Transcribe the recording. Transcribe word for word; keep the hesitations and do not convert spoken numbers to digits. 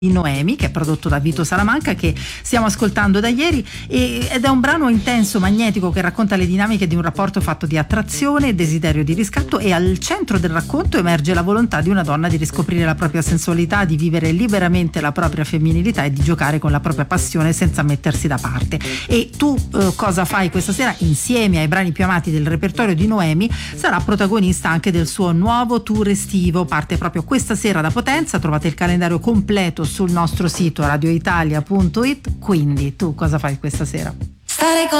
di Noemi, che è prodotto da Vito Salamanca, che stiamo ascoltando da ieri, e, ed è un brano intenso, magnetico, che racconta le dinamiche di un rapporto fatto di attrazione e desiderio di riscatto, e al centro del racconto emerge la volontà di una donna di riscoprire la propria sensualità, di vivere liberamente la propria femminilità e di giocare con la propria passione senza mettersi da parte. E tu eh, cosa fai questa sera? Insieme ai brani più amati del repertorio di Noemi, sarà protagonista anche del suo nuovo tour estivo. Parte proprio questa sera da Potenza. Trovate il calendario completo sul nostro sito radioitalia punto it. Quindi tu cosa fai questa sera? Stare con